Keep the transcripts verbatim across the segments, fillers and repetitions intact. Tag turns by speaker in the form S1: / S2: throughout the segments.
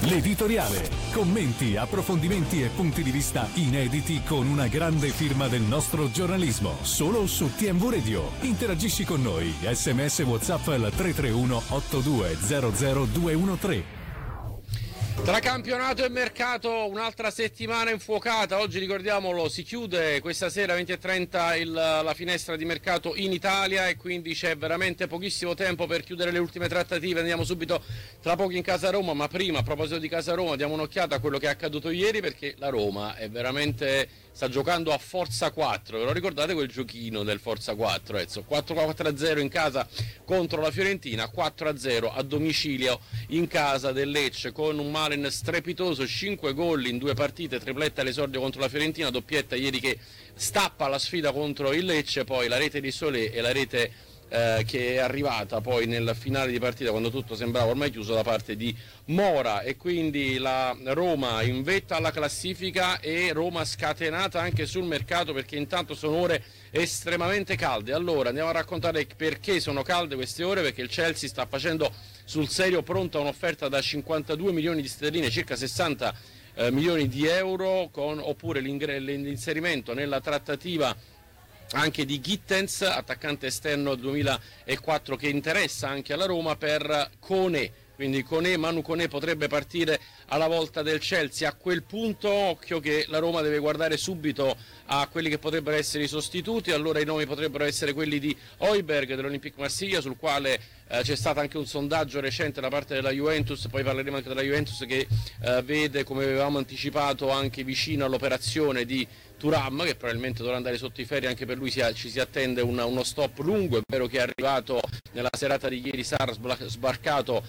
S1: L'editoriale. Commenti, approfondimenti e punti di vista inediti con una grande firma del nostro giornalismo. Solo su T M V Radio. Interagisci con noi. S M S WhatsApp al tre tre uno otto due zero zero due uno tre.
S2: Tra campionato e mercato un'altra settimana infuocata. Oggi, ricordiamolo, si chiude questa sera venti e trenta il, la finestra di mercato in Italia e quindi c'è veramente pochissimo tempo per chiudere le ultime trattative. Andiamo subito tra poco in casa Roma, ma prima, a proposito di casa Roma, diamo un'occhiata a quello che è accaduto ieri, perché la Roma è veramente sta giocando a Forza quattro. Ve lo ricordate quel giochino del Forza quattro? Ezzo, quattro a zero in casa contro la Fiorentina, quattro a zero a domicilio in casa del Lecce, con un Malen strepitoso, cinque gol in due partite, tripletta all'esordio contro la Fiorentina, doppietta ieri che stappa la sfida contro il Lecce, poi la rete di Solé e la rete eh, che è arrivata poi nel finale di partita, quando tutto sembrava ormai chiuso, da parte di Mora. E quindi la Roma in vetta alla classifica e Roma scatenata anche sul mercato, perché intanto sono ore estremamente calde. Allora andiamo a raccontare perché sono calde queste ore, perché il Chelsea sta facendo sul serio pronta un'offerta da cinquantadue milioni di sterline, circa sessanta eh, milioni di euro, con, oppure l'inserimento nella trattativa anche di Gittens, attaccante esterno duemilaquattro, che interessa anche alla Roma, per Koné. Quindi Koné, Manu Koné potrebbe partire alla volta del Chelsea. A quel punto occhio che la Roma deve guardare subito a quelli che potrebbero essere i sostituti. Allora i nomi potrebbero essere quelli di Højbjerg dell'Olympique Marsiglia, sul quale eh, c'è stato anche un sondaggio recente da parte della Juventus. Poi parleremo anche della Juventus, che eh, vede, come avevamo anticipato, anche vicino all'operazione di Thuram, che probabilmente dovrà andare sotto i ferri. Anche per lui si ha, ci si attende una, uno stop lungo. È vero che è arrivato nella serata di ieri Sarr, sbarcato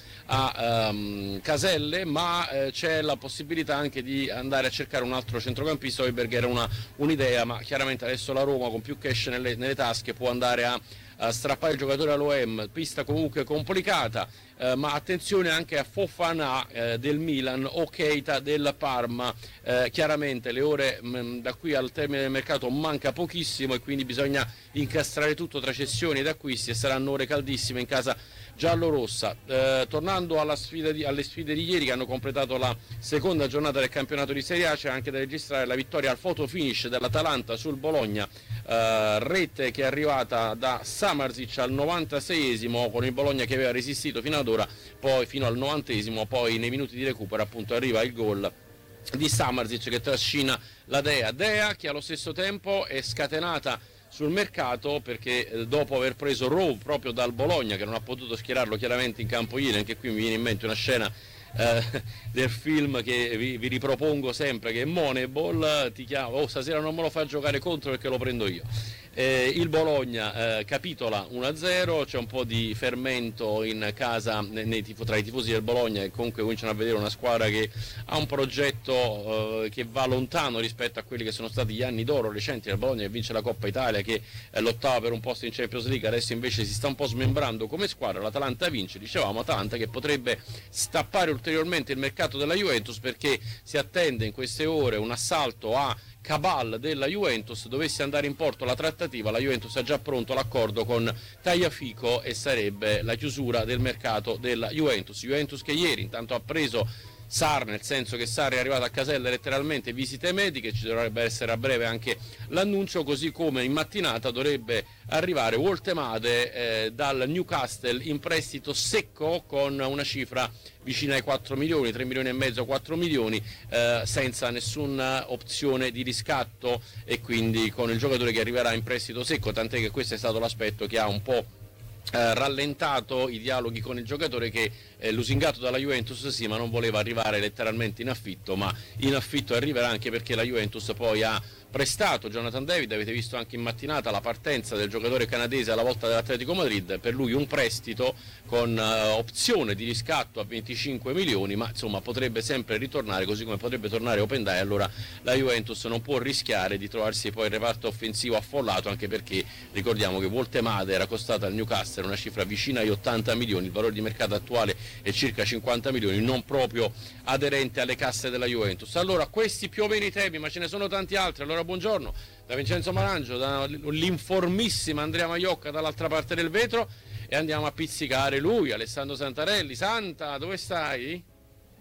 S2: a um, Caselle, ma eh, c'è la possibilità anche di andare a cercare un altro centrocampista. Højbjerg era una, un'idea, ma chiaramente adesso la Roma, con più cash nelle, nelle tasche, può andare a, a strappare il giocatore all'O M. Pista comunque complicata, eh, ma attenzione anche a Fofana eh, del Milan o Keita del Parma. Eh, chiaramente le ore mh, da qui al termine del mercato manca pochissimo, e quindi bisogna incastrare tutto tra cessioni ed acquisti, e saranno ore caldissime in casa giallorossa. Eh, tornando alla sfida di, alle sfide di ieri, che hanno completato la seconda giornata del campionato di Serie A, c'è anche da registrare la vittoria al photo finish dell'Atalanta sul Bologna, eh, rete che è arrivata da Samardzic al novantaseiesimo, con il Bologna che aveva resistito fino ad ora, poi fino al novantesimo, poi nei minuti di recupero appunto arriva il gol di Samardzic che trascina la Dea, Dea che allo stesso tempo è scatenata sul mercato, perché eh, dopo aver preso Rowe proprio dal Bologna, che non ha potuto schierarlo chiaramente in campo ieri, anche qui mi viene in mente una scena eh, del film che vi, vi ripropongo sempre, che è Moneyball, ti chiamo, oh stasera non me lo fa giocare contro perché lo prendo io. Eh, il Bologna eh, capitola uno a zero, c'è un po' di fermento in casa nei, nei tifo, tra i tifosi del Bologna, che comunque cominciano a vedere una squadra che ha un progetto eh, che va lontano rispetto a quelli che sono stati gli anni d'oro recenti del Bologna, che vince la Coppa Italia, che eh, lottava per un posto in Champions League. Adesso invece si sta un po' smembrando come squadra. L'Atalanta vince, dicevamo, Atalanta che potrebbe stappare ulteriormente il mercato della Juventus, perché si attende in queste ore un assalto a cabal della Juventus. Dovesse andare in porto la trattativa, la Juventus ha già pronto l'accordo con Tagliafico e sarebbe la chiusura del mercato della Juventus. Juventus che ieri intanto ha preso Sarr, nel senso che Sarr è arrivato a Caselle letteralmente, visite mediche, ci dovrebbe essere a breve anche l'annuncio, così come in mattinata dovrebbe arrivare Woltemade eh, dal Newcastle in prestito secco, con una cifra vicina ai quattro milioni, tre milioni e mezzo, quattro milioni, eh, senza nessuna opzione di riscatto, e quindi con il giocatore che arriverà in prestito secco, tant'è che questo è stato l'aspetto che ha un po' Eh, rallentato i dialoghi con il giocatore, che eh, lusingato dalla Juventus sì, ma non voleva arrivare letteralmente in affitto, ma in affitto arriverà, anche perché la Juventus poi ha prestato Jonathan David. Avete visto anche in mattinata la partenza del giocatore canadese alla volta dell'Atletico Madrid, per lui un prestito con eh, opzione di riscatto a venticinque milioni, ma insomma potrebbe sempre ritornare, così come potrebbe tornare Opendai. Allora la Juventus non può rischiare di trovarsi poi il reparto offensivo affollato, anche perché ricordiamo che Woltemade era costata al Newcastle una cifra vicina agli ottanta milioni, il valore di mercato attuale è circa cinquanta milioni, non proprio aderente alle casse della Juventus. Allora questi più o meno i temi, ma ce ne sono tanti altri. Allora buongiorno da Vincenzo Marangio, dall'informissima Andrea Maiocca dall'altra parte del vetro, e andiamo a pizzicare lui, Alessandro Santarelli. Santa, dove stai?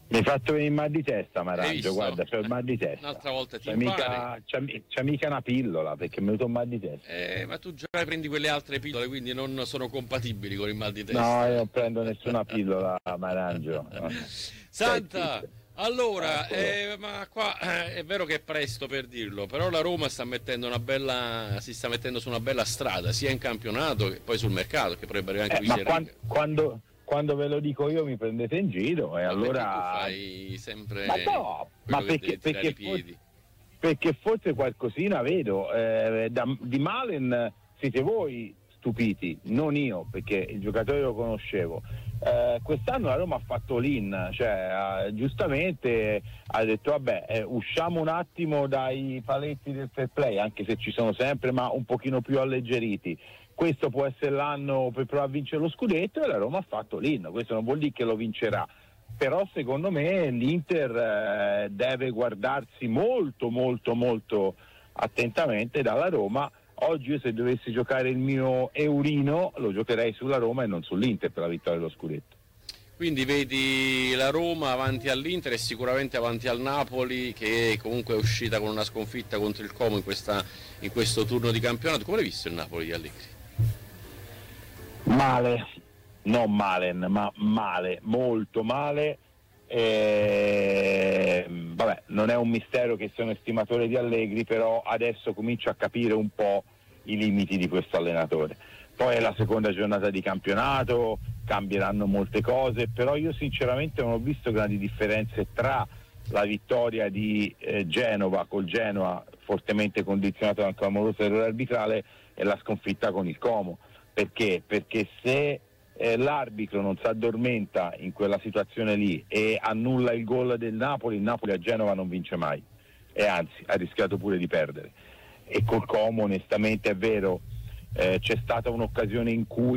S3: Mi hai fatto venire il mal di testa, Marangio, guarda, c'ho il mal di testa.
S2: Un'altra volta ti
S3: c'è mica, c'è, c'è mica una pillola, perché mi è venuto un mal di testa.
S2: Eh, ma tu già prendi quelle altre pillole, quindi non sono compatibili con il mal di testa.
S3: No, io non prendo nessuna pillola, Marangio. No.
S2: Santa, allora, eh, ma qua eh, è vero che è presto per dirlo, però la Roma sta mettendo una bella, si sta mettendo su una bella strada, sia in campionato che poi sul mercato, che potrebbe anche
S3: eh, ma quando, quando, quando ve lo dico io mi prendete in giro e
S2: ma
S3: allora
S2: tu fai sempre
S3: ma no, ma perché, perché, forse, perché forse qualcosina vedo eh, da, di Malen siete voi stupiti, non io, perché il giocatore lo conoscevo. Eh, quest'anno la Roma ha fatto l'in, cioè eh, giustamente ha detto vabbè eh, usciamo un attimo dai paletti del fair play, anche se ci sono sempre, ma un pochino più alleggeriti. Questo può essere l'anno per provare a vincere lo scudetto e la Roma ha fatto l'in. Questo non vuol dire che lo vincerà, però secondo me l'Inter eh, deve guardarsi molto molto molto attentamente dalla Roma. Oggi io se dovessi giocare il mio eurino lo giocherei sulla Roma e non sull'Inter per la vittoria dello scudetto.
S2: Quindi vedi la Roma avanti all'Inter e sicuramente avanti al Napoli, che comunque è uscita con una sconfitta contro il Como in, questa, in questo turno di campionato. Come l'hai visto il Napoli di Allegri?
S3: Male, non Malen, ma male, molto male. E, vabbè, non è un mistero che sono estimatore di Allegri, però adesso comincio a capire un po' i limiti di questo allenatore. Poi è la seconda giornata di campionato, cambieranno molte cose, però io sinceramente non ho visto grandi differenze tra la vittoria di eh, Genova col Genoa, fortemente condizionato da un clamoroso errore arbitrale, e la sconfitta con il Como. Perché? Perché se eh, l'arbitro non si addormenta in quella situazione lì e annulla il gol del Napoli, il Napoli a Genova non vince mai, e anzi ha rischiato pure di perdere. E col Como onestamente è vero, eh, c'è stata un'occasione in cui